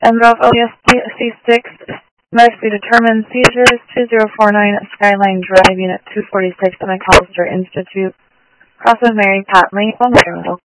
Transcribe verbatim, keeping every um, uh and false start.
Enrolf O S C six, medically determined seizures, two zero four nine Skyline Drive, Unit two forty-six, McAllister Institute. Cross with Mary Pat Lee.